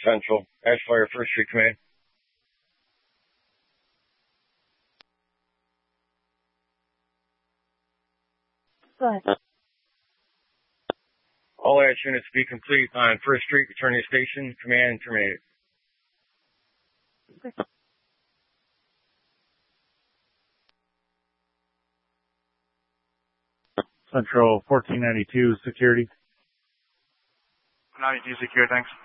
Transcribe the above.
Central. Ashfire, First Street Command. Go ahead. All Ash units be complete on First Street. Return to your station. Command terminated. Okay. Central 1492 security. 92 secure, thanks.